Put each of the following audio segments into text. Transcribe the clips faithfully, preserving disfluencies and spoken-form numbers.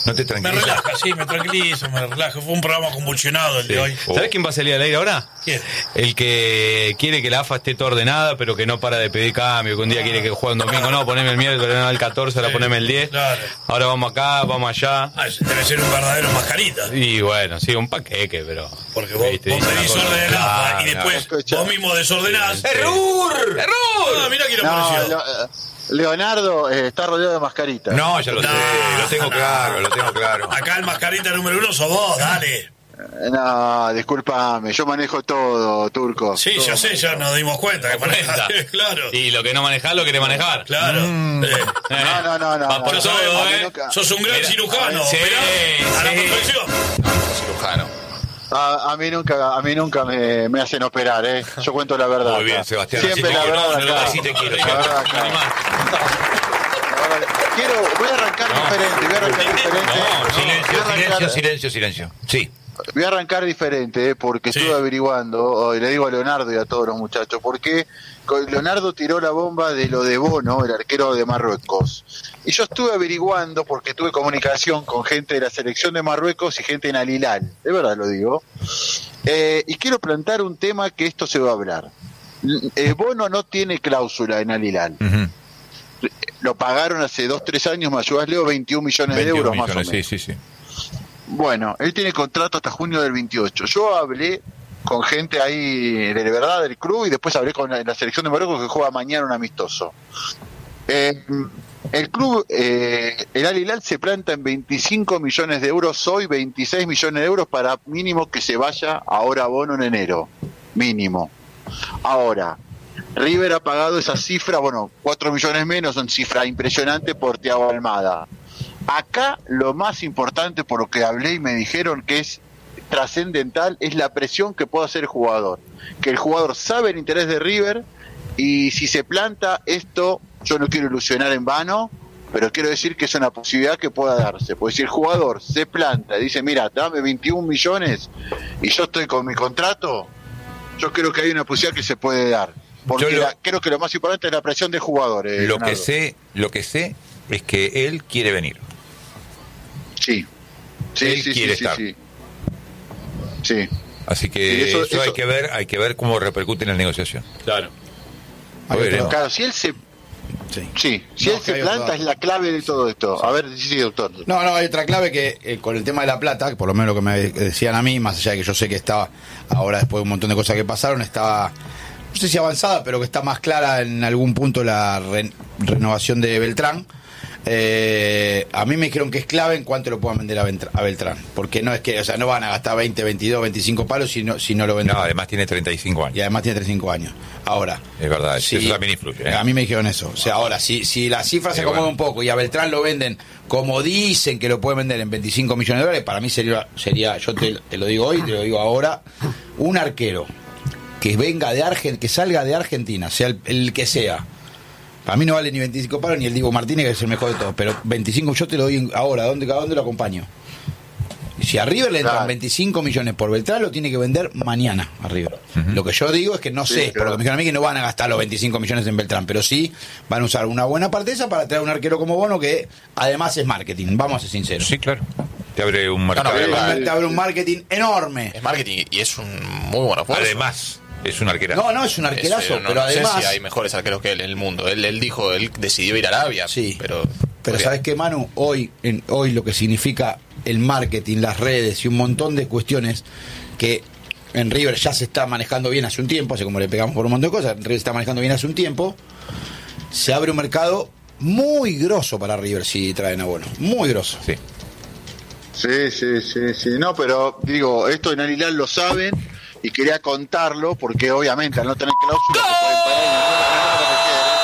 ¿No te Me tranquiliza? relaja, sí, me tranquiliza, me relaja. Fue un programa convulsionado el Sí. de hoy. Oh. ¿Sabés quién va a salir al aire ahora? ¿Quién? El que quiere que la A F A esté toda ordenada, pero que no para de pedir cambio, que un día quiere que juegue un domingo, no, poneme el miércoles, no, el catorce, ahora Sí, poneme el diez. claro. Ahora vamos acá, vamos allá. Ah, ese debe ser un verdadero mascarita. Y bueno, sí, un paqueque, pero... Porque vos, Viste, vos dice pedís una cosa- orden de la A F A y Claro, después claro. vos mismo desordenás. ¡Error! ¡Error! Ah, mirá quién No, apareció. lo- eh, Leonardo eh, está rodeado de mascaritas. No, ya lo sé, No, lo tengo no. claro, lo tengo claro. Acá el mascarita número uno sos vos, dale. Eh, No, discúlpame, yo manejo todo, Turco. Sí, Todo ya sé, ya nos dimos cuenta que Cuenta. claro. Y lo que no manejás lo querés manejar. Claro. Eh, No, no, no, no. Va por no, todo, no, ¿eh? a mí nunca- sos un gran Mira, cirujano, sí, operás a la sí. perfección. Cirujano. A, a mí nunca, a mí nunca me, me hacen operar, ¿eh? Yo cuento la verdad. Muy bien, acá. Sebastián, Siempre así te la quiero. verdad No, acá. así te quiero, La verdad acá. La verdad- Quiero, voy a arrancar diferente, voy a arrancar diferente. No, Voy a silencio, arrancar- silencio, silencio, silencio. Sí. Voy a arrancar diferente, ¿eh? Porque Sí. estuve averiguando, y le digo a Leonardo y a todos los muchachos, porque Leonardo tiró la bomba de lo de Bono, el arquero de Marruecos. Y yo estuve averiguando, porque tuve comunicación con gente de la selección de Marruecos y gente en Al Hilal, de verdad lo digo. Eh, y quiero plantar un tema que esto se va a hablar. Eh, Bono no tiene cláusula en Al Hilal. Ujú. Lo pagaron hace dos, tres años, me ayudás, Leo, veintiún millones de veintiún euros más o millones, menos. sí, sí, sí. Bueno, él tiene contrato hasta junio del veintiocho. Yo hablé con gente ahí de verdad del club y después hablé con la, la selección de Marruecos que juega mañana un amistoso. Eh, el club, eh, el Al Hilal se planta en veinticinco millones de euros hoy, veintiséis millones de euros para mínimo que se vaya ahora Bono en enero. Mínimo. Ahora, River ha pagado esa cifra, bueno, cuatro millones menos, son cifra impresionante por Thiago Almada. Acá lo más importante, por lo que hablé y me dijeron que es trascendental, es la presión que puede hacer el jugador. Que el jugador sabe el interés de River y si se planta esto, yo no quiero ilusionar en vano, pero quiero decir que es una posibilidad que pueda darse. Porque si el jugador se planta y dice, mira, dame veintiún millones y yo estoy con mi contrato, yo creo que hay una posibilidad que se puede dar. Porque Yo lo- la- creo que lo más importante es la presión del jugador. eh, Lo que Leonardo. sé, lo que sé es que él quiere venir. Sí. Sí, Él sí, quiere sí, estar. sí, sí. Sí. Así que Sí, eso- eso, eso- hay que ver, hay que ver cómo repercute en la negociación. Claro. A ver, otro- ¿eh? Claro, si él se Sí. sí, si No, él que se hay planta otra- es la clave de todo esto. A ver, sí, sí, doctor. No, no, hay otra clave que eh, con el tema de la plata, que por lo menos lo que me decían a mí, más allá de que yo sé que estaba, ahora después de un montón de cosas que pasaron, estaba, no sé si avanzada, pero que está más clara en algún punto la re- renovación de Beltrán. Eh, a mí me dijeron que es clave en cuanto lo puedan vender a, Beltr- a Beltrán, porque no es que, o sea, no van a gastar veinte, veintidós, veinticinco palos si no, si no lo venden. No, además tiene treinta y cinco Y años. además tiene treinta y cinco años. Ahora. Es verdad, sí, eso también influye. ¿eh? A mí me dijeron eso. O sea, ahora, si, si la cifra se Sí, acomoda bueno. un poco y a Beltrán lo venden como dicen que lo pueden vender en veinticinco millones de dólares, para mí sería, sería yo te, te lo digo hoy, te lo digo ahora, un arquero que venga de Argentina, que salga de Argentina, sea el, el que sea. Para mí no vale ni veinticinco palos ni el Diego Martínez, que es el mejor de todos, pero veinticinco yo te lo doy ahora, ¿a dónde, a dónde lo acompaño? Si a River le entran Claro. veinticinco millones por Beltrán, lo tiene que vender mañana a River. Lo que yo digo es que no Sí, sé, claro. porque me dijeron a mí que no van a gastar los veinticinco millones en Beltrán, pero sí van a usar una buena parte de esa para traer un arquero como Bono, que además es marketing, vamos a ser sinceros. Sí, claro. Te abre un mercado. No, no, Te te abre un marketing enorme. Es marketing y es un muy buen esfuerzo. Además, es un arquero. No, no, es un Es, arquerazo, eh, no- pero no sé además... si hay mejores arqueros que él en el mundo. Él, él dijo, él decidió ir a Arabia. Sí. Pero, Pero podría- ¿sabes qué, Manu? Hoy, en, hoy lo que significa el marketing, las redes y un montón de cuestiones que en River ya se está manejando bien hace un tiempo, así como le pegamos por un montón de cosas, River se está manejando bien hace un tiempo, se abre un mercado muy grosso para River si traen a Bono, muy grosso. Sí. Sí, sí, sí, sí. No, pero digo, esto en Al Hilal lo saben y quería contarlo porque obviamente al no tener cláusula se pueden parar y no lo requieren.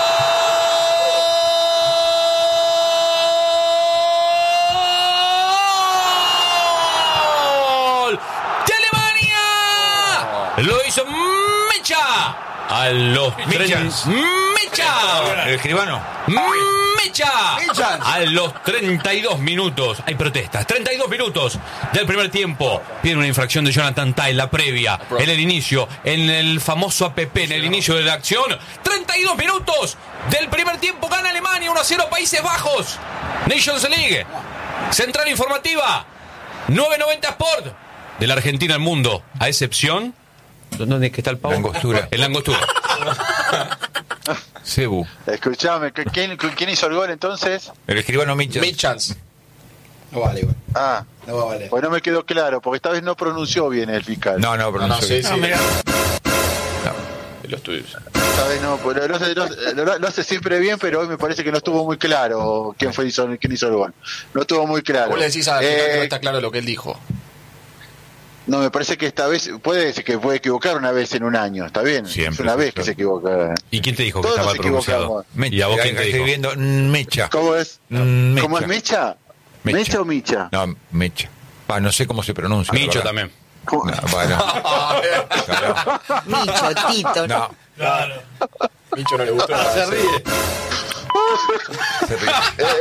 ¡Gol de Alemania! Lo hizo Mecha. A los Mechas. tres. ¡Mecha! ¿El escribano? ¡Mecha! Mechas. A los treinta y dos minutos. Hay protestas. treinta y dos minutos del primer tiempo. Piden una infracción de Jonathan Tah en la previa. En el inicio. En el famoso A P P. En el inicio de la acción. treinta y dos minutos del primer tiempo. Gana Alemania uno a cero Países Bajos. Nations League. Central Informativa, novecientos noventa Sport, de la Argentina al mundo, a excepción... ¿Dónde es que está el pavo? Langostura. El Langostura. Cebu. Escuchame, ¿quién, ¿quién hizo el gol entonces? El escribano Mitchell. Mitchans. No vale, igual. Ah, No va a valer. pues no me quedó claro, porque esta vez no pronunció bien el fiscal. No, no, pero No, no, no, sé. sí, sí. Los tuyos. Esta vez no, pues lo, lo hace, lo- lo- lo hace siempre bien, pero hoy me parece que no estuvo muy claro quién fue hizo, quién hizo el gol. No estuvo muy claro. Vos le decís a la Eh, que no está claro lo que él dijo. No, me parece que esta vez, puede ser que puede equivocar una vez en un año, está bien. Siempre, es una vez que claro. se equivoca. ¿Y quién te dijo que Todos estaba nos pronunciado? equivocamos. Mecha. ¿Y a vos quién te Acá dijo? estoy viendo mm, Mecha. ¿Cómo es? Mm, ¿Cómo es Mecha. Mecha? ¿Mecha o Micha? No, Mecha. Ah, no sé cómo se pronuncia. la Micho verdad. también. ¿Cómo? No, bueno. Claro. Micho, Tito. No, Claro. Micho no le gustó nada. Se ríe. se ríe.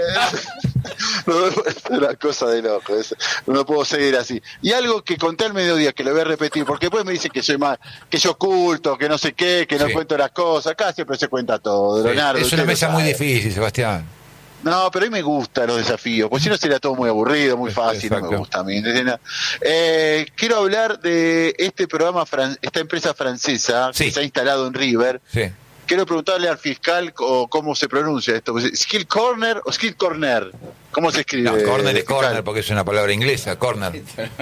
No, es una cosa de loco. es- no puedo seguir así. Y algo que conté al mediodía, que lo voy a repetir, porque después me dicen que soy más, que yo oculto, que no sé qué, que no Sí. cuento las cosas. Acá siempre se cuenta todo, Sí, Leonardo. es usted una lo mesa muy sabe. difícil, Sebastián. No, pero a mí me gustan los desafíos, porque si no sería todo muy aburrido, muy fácil, no me Exacto. gusta a mí. Eh, quiero hablar de este programa, fran- esta empresa francesa Sí. que se ha instalado en River. Sí. Quiero preguntarle al fiscal o cómo se pronuncia esto. ¿Skill Corner o Skill Corner? ¿Cómo se escribe? No, corner es fiscal? corner porque es una palabra inglesa, corner.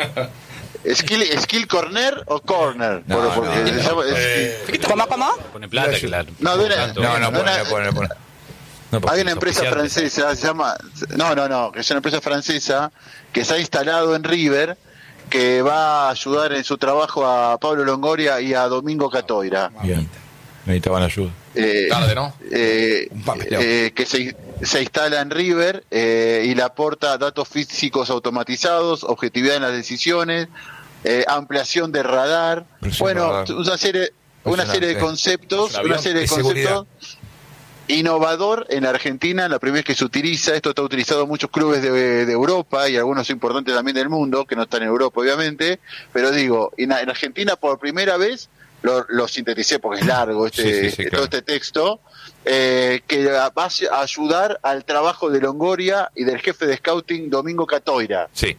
¿Skill, skill Corner o Corner? No, Por- porque no, se no. llama- Eh, ¿Cómo, cómo? Pone plata, claro. No, de una- Tanto. No, no, no, pone, no. pone, pone. No, porque Hay una es empresa oficiante. francesa, se llama... No, no, no, que es una empresa francesa que se ha instalado en River, que va a ayudar en su trabajo a Pablo Longoria y a Domingo Catoira. Bien. Necesitaban ayuda. Eh, Tarde, ¿no? eh, Un papeleo. eh, que se, se instala en River eh, y le aporta datos físicos automatizados, objetividad en las decisiones, eh, ampliación de radar, Presión bueno, radar. una serie, una Impresionante. serie de conceptos, Es un avión una serie de de seguridad. conceptos innovador en Argentina, la primera vez que se utiliza, esto está utilizado en muchos clubes de, de Europa y algunos importantes también del mundo, que no están en Europa obviamente, pero digo, en, en Argentina por primera vez, lo, lo sinteticé porque es largo este, Sí, sí, sí, todo claro. este texto, eh, que va a ayudar al trabajo de Longoria y del jefe de scouting Domingo Catoira. Sí.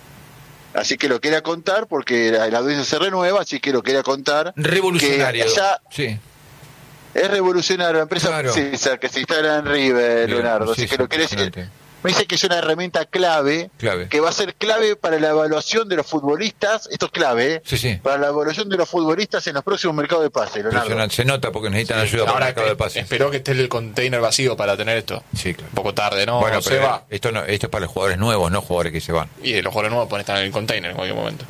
Así que lo quería contar porque la, la audiencia se renueva, así que lo quería contar. Revolucionario. Que allá Sí. es revolucionario, la empresa Claro. francesa que se instala en River, Bien, Leonardo. sí, Así que sí, lo querés decir. impresionante. Me dice que es una herramienta clave, Clave. que va a ser clave para la evaluación de los futbolistas. Esto es clave, ¿eh? Sí, sí. Para la evaluación de los futbolistas en los próximos mercados de pase, Leonardo. Impresionante. Se nota porque necesitan ayuda para Ahora el mercado de espe- pases. esperó que esté el container vacío para tener esto. Sí, claro. Un poco tarde, ¿no? Bueno, se pero va. esto no, esto es para los jugadores nuevos, no jugadores que se van. Y los jugadores nuevos pueden estar en el container en cualquier momento.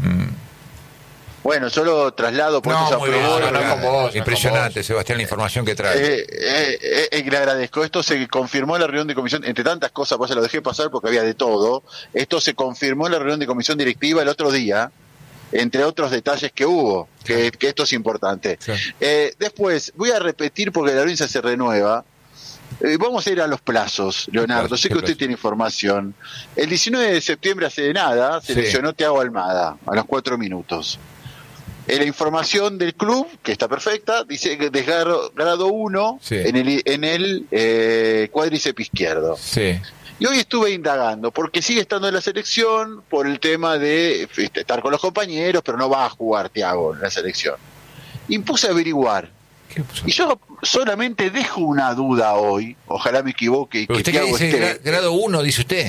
Bueno, yo lo traslado por No, eso muy se bien. aprobó, no, no, lo- no, con vos, no es Impresionante, con vos. Sebastián, la información que trae. Eh, eh, eh, le agradezco. Esto se confirmó en la reunión de comisión, entre tantas cosas, pues se lo dejé pasar porque había de todo. Esto se confirmó en la reunión de comisión directiva el otro día, entre otros detalles que hubo, que, que esto es importante. Claro. Eh, después, voy a repetir porque la audiencia se renueva. Eh, vamos a ir a los plazos, Leonardo. plazos? Sé ¿Qué que usted plazos? tiene información. El diecinueve de septiembre, hace de nada, se Sí. lesionó Thiago Almada a los cuatro minutos. Eh, la información del club, que está perfecta, dice que de grado, grado uno Sí. en el, en el eh, cuádriceps izquierdo. Sí. Y hoy estuve indagando, porque sigue estando en la selección por el tema de este, estar con los compañeros, pero no va a jugar Thiago en la selección. Y me puse a averiguar. ¿Qué pasó? Y yo solamente dejo una duda hoy, ojalá me equivoque y Pero que usted que Thiago dice esté. gra- grado uno, dice usted.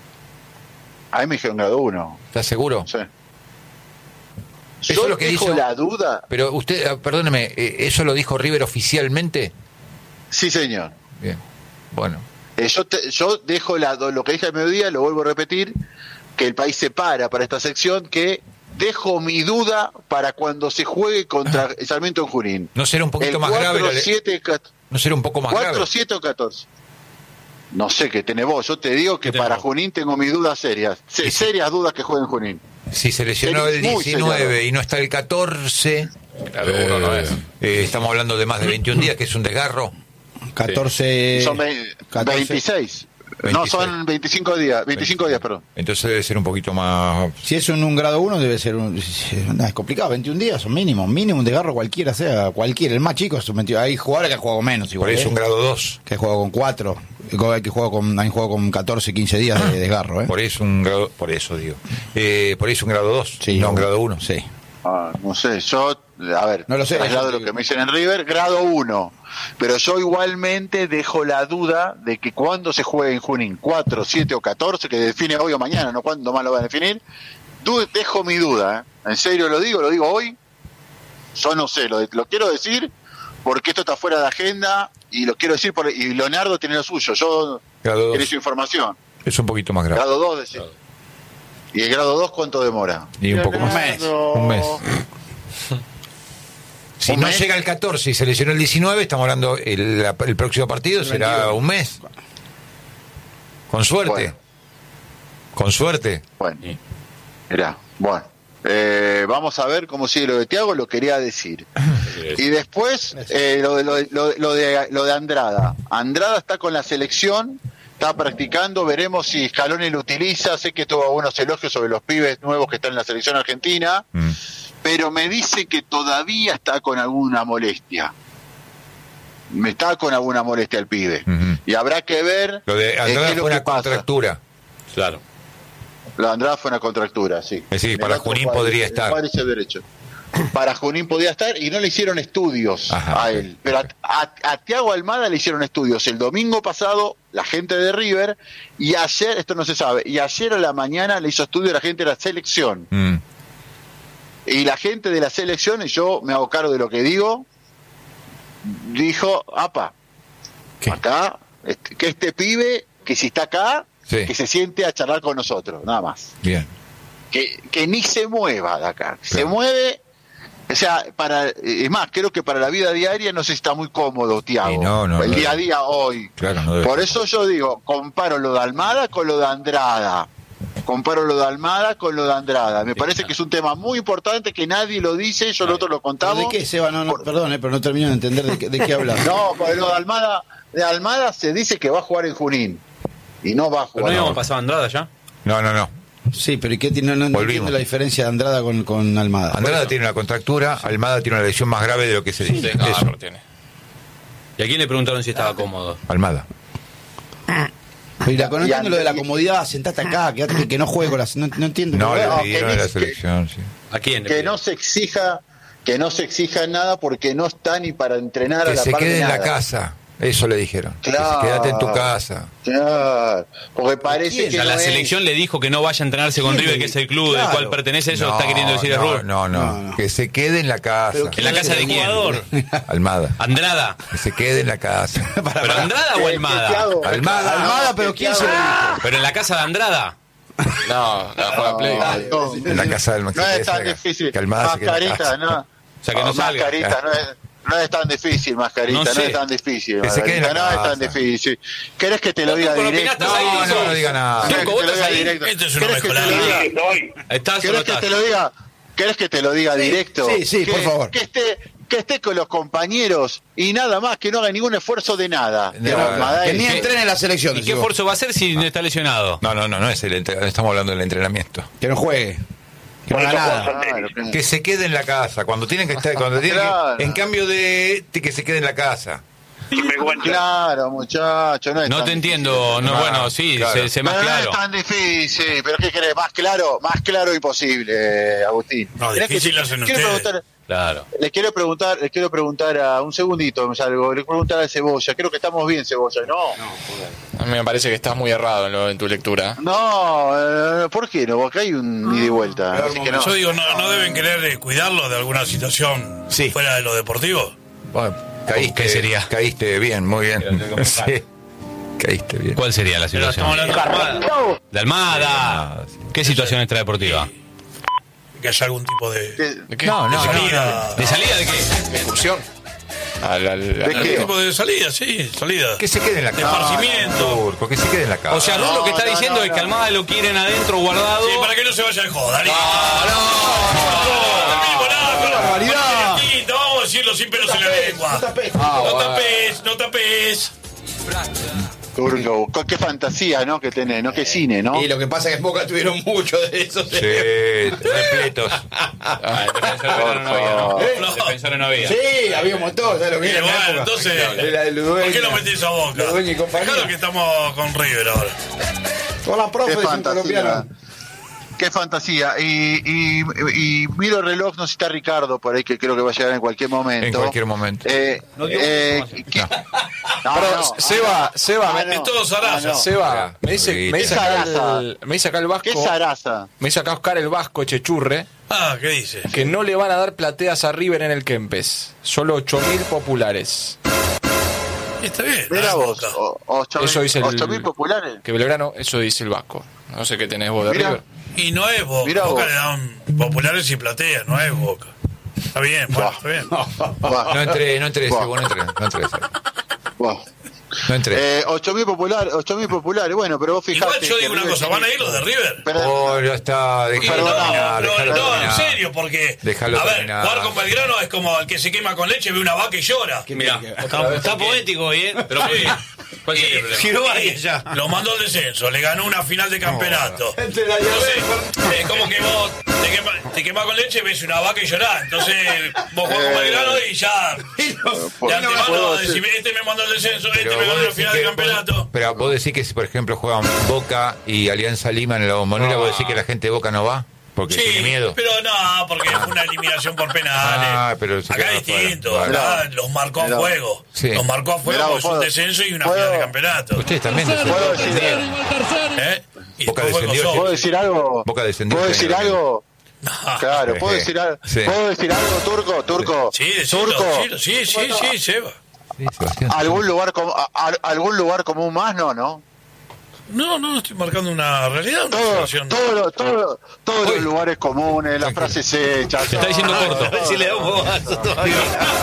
A mí me dijeron grado uno. ¿Está seguro? Sí. Eso Yo es lo que dejo hizo- la duda. Pero usted, ah, perdóneme, eh, ¿eso lo dijo River oficialmente? Sí, señor. Bien. Bueno. Eh, yo, te- yo dejo la, lo que dije al mediodía, lo vuelvo a repetir, que el país se para para esta sección, que dejo mi duda para cuando se juegue contra Sarmiento en Junín. ¿No será un poquito El más grave? cuatro, la- siete, ¿No será un poco más cuatro, grave? siete o catorce. No sé qué tenés vos. Yo te digo que ¿Qué tenés para vos? Junín tengo mis dudas serias. Se- Y sí. serias dudas que jueguen Junín. Si se lesionó Sería el muy diecinueve señalado. y no está el catorce, Claro, uno no es. eh, estamos hablando de más de veintiún días, que es un desgarro. catorce. Son ve- catorce. veintiséis. No, veintiséis. son veinticinco días. veinticinco días, perdón. Entonces debe ser un poquito más... Si es un, un grado uno, debe ser un. No, es complicado, veintiún días son mínimo. Mínimo un desgarro cualquiera sea, cualquiera. El más chico es un veintiún. Hay jugadores que han jugado menos Por igual. eso ¿eh? un grado dos. Que han jugado con cuatro. Hay que jugar con, han jugado con catorce, quince días de desgarro, ¿eh? Por eso un grado, por eso digo. Eh, por eso un grado dos, Sí, no un grado uno. Sí. Ah, no sé, yo, a ver, No lo sé, traslado yo- lo que me dicen en River, grado uno. Pero yo igualmente dejo la duda de que cuando se juegue en Junín, cuatro, siete o catorce, que define hoy o mañana, no cuándo más lo va a definir, du- dejo mi duda, ¿eh? En serio lo digo, lo digo hoy, yo no sé, lo, lo quiero decir porque esto está fuera de agenda y lo quiero decir, por, y Leonardo tiene lo suyo, yo Grado dos. tiene su información. Es un poquito más grave. Grado dos, decir. ¿Y el grado dos cuánto demora? Y un poco más. Leonardo. Un mes. Si ¿Un no mes? llega el catorce y se lesionó el diecinueve, estamos hablando, el, la- el próximo partido será veintidós. un mes. Con suerte. Bueno. Con suerte. Bueno, mirá, bueno. Eh, vamos a ver cómo sigue lo de Thiago, lo quería decir. Y después, eh, lo, de, lo, de, lo, de, lo de lo de Andrada. Andrada está con la selección, está practicando, veremos si Scaloni lo utiliza. Sé que tuvo algunos elogios sobre los pibes nuevos que están en la selección argentina, Mm. pero me dice que todavía está con alguna molestia. Me está con alguna molestia el pibe. Ujú. Y habrá que ver Lo de eh, qué Andrada es lo fue que una pasa. contractura. Claro. Lo de Andrada fue una contractura, sí. Es decir, En para el otro Junín cuadri- podría el estar. cuádriceps derecho. Para Junín podía estar y no le hicieron estudios Ajá, a ok. él. Pero a, a, a Thiago Almada le hicieron estudios el domingo pasado, la gente de River, y ayer, esto no se sabe, y ayer a la mañana le hizo estudio a la gente de la selección. Mm. Y la gente de la selección, y yo me hago cargo de lo que digo, dijo, apa, ¿Qué? acá, este, que este pibe, que si está acá, Sí. que se siente a charlar con nosotros, nada más. Bien. Que, que ni se mueva de acá. Se Claro. mueve, o sea, para, es más, creo que para la vida diaria no sé si está muy cómodo, Thiago. Y no, no, el no día a debe. día hoy. Claro, no debe Por estar. eso yo digo, comparo lo de Almada con lo de Andrada. Comparo lo de Almada con lo de Andrada. Me parece que es un tema muy importante que nadie lo dice, yo nosotros lo ¿Pero contamos. ¿De qué, Seba? No, no, Por- perdón, eh, pero no termino de entender de qué, de qué hablas. No, porque lo de Almada, de Almada se dice que va a jugar en Junín. Y no va a ¿Pero jugar. no habíamos ahora. pasado a Andrada ya? No, no, no. Sí, pero ¿y qué tiene? No, no Volvimos. entiendo la diferencia de Andrada con, con Almada. Andrada tiene una contractura, Almada tiene una lesión más grave de lo que se dice. Ah, Eso. no tiene. ¿Y a quién le preguntaron si estaba cómodo? Almada. Pero y la, no Y entiendo lo de la y- comodidad, sentate acá, quédate, que, que no juegue con las... No, no entiendo. No, No, le no, pidieron que en la dice que- selección, sí. ¿A quién? le Que pidieron? no se exija, que no se exija nada porque no está ni para entrenar a Que la se par de quede en la nada. casa. Eso le dijeron. Que se- Claro. Quédate en tu casa. Claro, porque parece ¿Quién? que O sea, no la es- selección le dijo que no vaya a entrenarse con ¿Quién River, le que es dijo? el club del Claro. cual pertenece. Eso No, está queriendo decir no, Rubén. no, no, No, no. Que se quede en la casa. Pero ¿En la casa de quién? Jugador. Almada. Andrada. Que se quede en la casa. ¿Pero Andrada o que- que Almada? Thiago- Almada. Almada, pero ¿quién se lo dijo? ¿Pero en la casa de Andrada? No, la juega Play. No, En la casa del no Maxi. es tan difícil. Que Almada se quede en la Mascarita, casa. no. O sea, que no salga. Mascarita, no es, no es tan difícil, Mascarita, No no, sé. es tan difícil. Que se quede en la Mascarita, no es casa. tan difícil. ¿Querés que te lo diga Turco, ¿lo directo? opinaste ahí, No, Turco? no, no diga nada. ¿Querés Turco, que ¿vos te lo estás diga ahí? directo? Esto es una ¿Querés que te lo mejorada. diga? ¿Estás o no ¿Querés que estás? te lo diga? ¿Querés que te lo diga directo? Sí, sí, Que- por favor. Que esté, que esté con los compañeros y nada más, que no haga ningún esfuerzo de nada. De Que nada. Almada Que es- ni entrene en la selección. ¿Y qué decís vos. esfuerzo va a hacer si no está lesionado? No, no, no, no es el entre- estamos hablando del entrenamiento. Que no juegue. Que no haga nada. Claro, que- Que se quede en la casa. Cuando tienen que estar, cuando tienen Claro. que, en cambio de que se quede en la casa. Claro, muchacho, no es No tan te difícil. entiendo. No, Ah, bueno, sí, claro. sé, sé más No, no claro. es tan difícil, pero ¿qué querés? Más claro, más claro imposible, Agustín. No, ¿Querés que difícil te- lo hacen quiero ustedes. preguntar, Claro. les quiero preguntar, les quiero preguntar a un segundito, me salgo, le quiero preguntar a Cebolla, creo que estamos bien, Cebolla, ¿no? A mí me parece que estás muy errado en, lo- en tu lectura. No, eh, ¿por qué no? Porque hay un ida y vuelta. Así que no. Yo digo, ¿no, no deben querer eh, cuidarlo de alguna situación Sí. fuera de lo deportivo? Bueno, caíste, ¿Qué sería? Caíste bien, muy bien. Sí, caíste bien. ¿Cuál sería la Pero situación? estamos hablando de Almada, De Almada. Ah, sí. ¿Qué situación extradeportiva? que haya algún tipo de, ¿Qué- ¿De qué? No, no, de no, salida. ¿De salida de qué? ¿De excursión? Al, al, ¿De al- qué? ¿Algún tipo de salida? Sí, salida. Que se quede en la De casa. esparcimiento. Turco, que se quede en la casa. O sea, Rulo lo que está No, no, diciendo no, es que no. Almada lo quieren adentro guardado. Sí, para que no se vaya de joda. No, barbaridad! Vamos a decirlo sin pelos en la lengua. Ah, No bueno. tapes, no tapes. Turco, qué fantasía, ¿no? Que tenés, ¿no? Qué cine, ¿no? Y lo que pasa es que en Boca tuvieron mucho de eso. Sí, repletos. Ah, el defensor de verano no había, ¿no? No. El defensor no había. Sí, había un montón, ¿sabes lo que Y era en la bueno, época? entonces, Era el Ludueña. ¿por qué lo metís a Boca? Ludueña y compañía. Claro que estamos con River ahora. Con la profe Qué de un fantasía. colombiano. Qué fantasía. Y, y, y miro el reloj, no sé si está Ricardo por ahí, que creo que va a llegar en cualquier momento. En cualquier momento. Eh, No digo eh, que ¿qué- No. No, Pero, no, Seba, ah, Seba, ah, me- no, es todo Sarasa. ah, no. Seba, me dice, Sí. me dice ¿Qué acá Sarasa? el, me dice acá el Vasco, ¿Qué Sarasa? me dice acá Oscar el Vasco Chechurre, Ah, ¿qué dice? que no le van a dar plateas a River en el Kempes, solo ocho mil populares. Está bien. Mira ah, vos, Boca. o- ocho Eso mil- dice el- ocho mil populares. Que Belgrano, eso dice el Vasco. No sé qué tenés vos de Mira. River. Y no es Boca. Mirá Boca vos. le dan populares y plateas, no es Boca. Está bien, bueno, está bien. Buah, No entré, no entré, Buah. Sebo, no entré, no entré. Sebo. buah. No entré. Eh, ocho mil populares, ocho mil populares, bueno, pero vos fijate. Igual yo que digo una River cosa, tiene- ¿van a ir los de River? Pero- Oh, ya está, Y déjalo no, terminar, no, déjalo no, en terminar. serio, porque Déjalo a ver, terminar. jugar con Belgrano es como el que se quema con leche, ve una vaca y llora. Mirá, Está, está poético hoy, ¿eh? pero Sí. ¿cuál sería el problema? Giró varias ya. Lo mandó al descenso, le ganó una final de campeonato. Entre la Entonces, es como que vos te quemás te quemás con leche, ves una vaca y llorás. Entonces, vos jugás con Belgrano y ya. De antemano puedo decís, decir- este me mandó al descenso, este Pero me vos ganó una decís final que- de campeonato. vos- pero vos decís que si por ejemplo juegan Boca y Alianza Lima en la Bombonera, vos decís que la gente de Boca no va porque Sí, tiene miedo. pero no, porque fue una eliminación por penales. Ah, pero se Acá quedó es distinto, afuera. acá los marcó a Mirá. fuego. Sí. Los marcó a fuego Mirá, porque es un puedo- descenso y una puedo- final de campeonato. Ustedes también ¿Puedo descendieron. decir, ¿Eh? Y Boca después fue descendió, Kosovo. ¿puedo decir algo? Boca descendió ¿Puedo este decir año. algo? No. Claro, ¿puedo Sí. decir, al- Sí. ¿puedo decir algo, Turco? Turco. Sí, decilo, Turco. decilo, sí, sí, sí, Seba. Sí, Sebastián. ¿Algún lugar, com- a- a- ¿Algún lugar común más? No, ¿no? No, no, estoy marcando una realidad, una Todo, situación. todo, lo- todo, todos Uy. los lugares comunes, las frases hechas. Se está diciendo todo. corto. A ver si le da un bobazo todavía.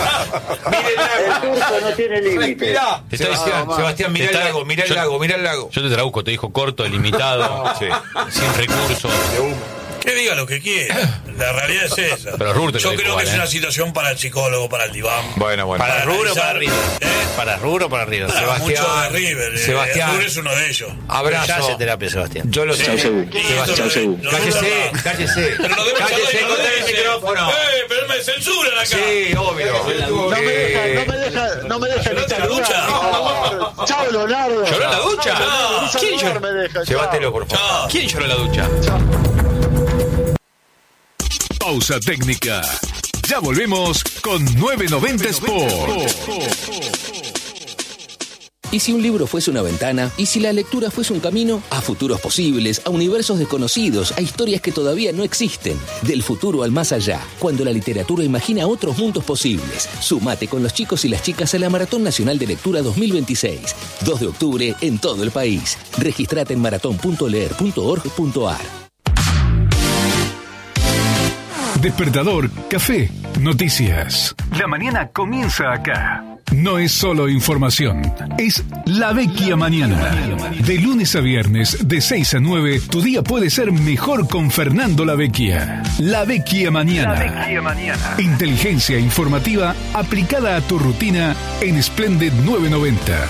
El turco no tiene límite. Mirá, Te está diciendo, no, Sebastián, mirá Te el está- lago, mirá el yo- lago, mirá el lago. Yo te traduzco, te dijo corto, limitado, Sí. sin recursos. Que diga lo que quiera. La realidad es esa. Pero Rur te lo Yo dijo creo que igual, es ¿eh? una situación para el psicólogo, para el diván. Bueno, bueno. Para Rubro o para analizar, River. ¿eh? Para Rubro o para River. Para Sebastián, muchos de River. eh, Sebastián. Rur es uno de ellos. Ya hace Abrazo. terapia, Sebastián. Yo lo sé. Chau, Sebu. Sebastián, Chau, Sebu. cállese, cállese. Pero no debe Cállese, charlar y no corta el dice. micrófono. Eh, pero me censuran acá. Sí, obvio. No me deja, no me deja, no me deja ¿Lloraste ni en la saludar. ducha? No, Chao, Leonardo. ¿Lloró en la ducha? Ah, Ni ¿Quién saludar lloró? me deja. Llévatelo, por favor. Chao. ¿Quién lloró en la ducha? Pausa técnica. Ya volvemos con novecientos noventa Sport. ¿Y si un libro fuese una ventana? ¿Y si la lectura fuese un camino? A futuros posibles, a universos desconocidos, a historias que todavía no existen. Del futuro al más allá, cuando la literatura imagina otros mundos posibles. Sumate con los chicos y las chicas a la Maratón Nacional de Lectura dos mil veintiséis. dos de octubre en todo el país. Registrate en maratón punto leer punto org punto ar. Despertador, café, noticias. La mañana comienza acá. No es solo información, es La Vecchia Mañana. De lunes a viernes, de seis a nueve, tu día puede ser mejor con Fernando La Vecchia. La Vecchia Mañana. Inteligencia informativa aplicada a tu rutina en Splendid novecientos noventa.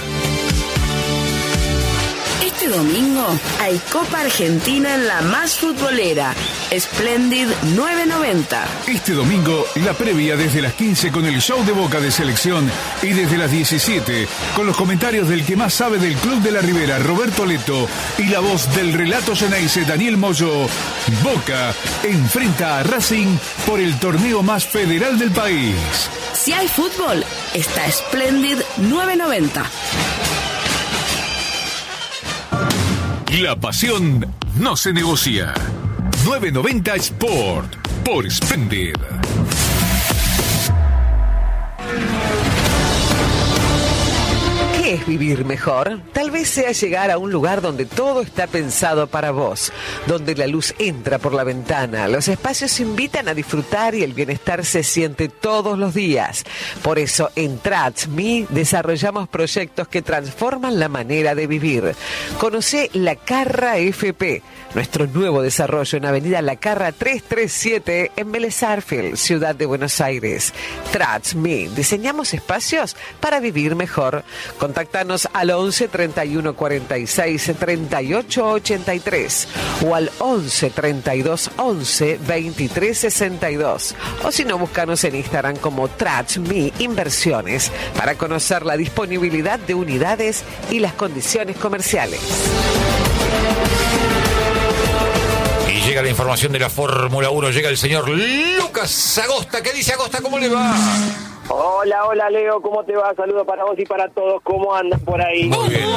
Este domingo hay Copa Argentina en la más futbolera, Splendid novecientos noventa. Este domingo, la previa desde las quince con el show de Boca de selección y desde las diecisiete con los comentarios del que más sabe del Club de la Ribera, Roberto Leto, y la voz del relato Ceneice, Daniel Moyo. Boca enfrenta a Racing por el torneo más federal del país. Si hay fútbol, está Splendid novecientos noventa. La pasión no se negocia. novecientos noventa Sport por Splendid. ¿Qué es vivir mejor? Tal vez sea llegar a un lugar donde todo está pensado para vos, donde la luz entra por la ventana, los espacios invitan a disfrutar y el bienestar se siente todos los días. Por eso en TratsMe desarrollamos proyectos que transforman la manera de vivir. Conocé La Carra F P, nuestro nuevo desarrollo en Avenida La Carra trescientos treinta y siete en Vélez Sarsfield, Ciudad de Buenos Aires. TratsMe, diseñamos espacios para vivir mejor. Contacta Contactanos al once treinta y uno cuarenta y seis treinta y ocho ochenta y tres o al once treinta y dos once veintitrés sesenta y dos. O si no, búscanos en Instagram como TratsMe Inversiones para conocer la disponibilidad de unidades y las condiciones comerciales. Y llega la información de la Fórmula uno, llega el señor Lucas Agosta. ¿Qué dice Agosta? ¿Cómo le va? Hola, hola Leo, ¿cómo te va? Saludos para vos y para todos, ¿cómo andan por ahí? Muy bien.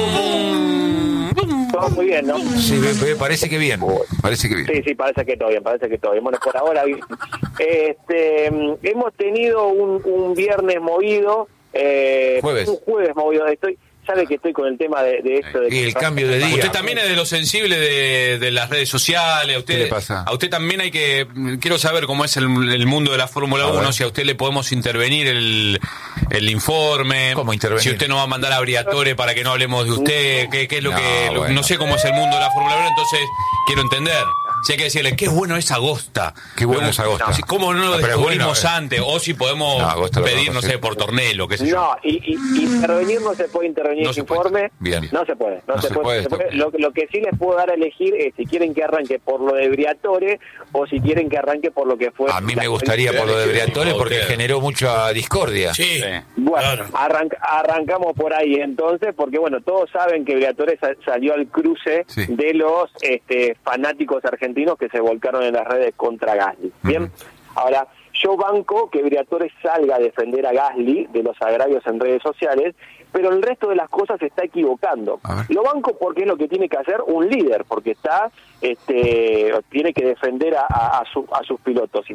Todo muy bien, ¿no? Sí, me, me parece que bien, parece que bien. Sí, sí, parece que todo bien, parece que todo bien. Bueno, por ahora bien. Este, hemos tenido un, un viernes movido, eh, Jueves. un jueves movido, estoy... Sabe que estoy con el tema de, de esto. De y el cambio de día. Usted también es de lo sensible de, de las redes sociales. A usted, ¿Qué le pasa? A usted también hay que... Quiero saber cómo es el, el mundo de la Fórmula uno, si a usted le podemos intervenir el, el informe. ¿Cómo intervenir? Si usted nos va a mandar a Briatore para que no hablemos de usted. ¿Qué, qué es lo No, que...? lo- bueno. no sé cómo es el mundo de la Fórmula uno, entonces quiero entender. Si hay que decirle, qué bueno es Agosta. Qué bueno Me es gusta. Agosta. Si- ¿Cómo no lo No, pero es descubrimos bueno, eh. antes? O si podemos No, Agosta lo pedir, conozco, no sí. sé, por Tornelo, qué sé yo. No, y, y intervenir no se puede intervenir No ese se puede. informe. Bien. No se puede, no, No se, se puede. puede, se puede. está Lo, lo que sí les puedo dar a elegir es si quieren que arranque por lo de Briatore o si quieren que arranque por lo que fue... A mí la- me gustaría por lo de Briatore A porque usted. generó mucha discordia. Sí. Bueno, Claro. arranca- arrancamos por ahí entonces, porque bueno, todos saben que Briatore sa- salió al cruce Sí. de los este, fanáticos argentinos que se volcaron en las redes contra Gasly. Bien, ahora yo banco que Briatore salga a defender a Gasly de los agravios en redes sociales, pero el resto de las cosas se está equivocando. A ver. Lo banco porque es lo que tiene que hacer un líder, porque está, este, tiene que defender a, a, a su- a sus pilotos.